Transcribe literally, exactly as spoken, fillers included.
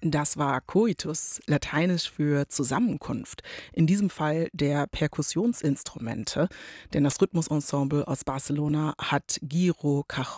Das war Coitus, lateinisch für Zusammenkunft. In diesem Fall der Perkussionsinstrumente, denn das Rhythmusensemble aus Barcelona hat Giro, Cajon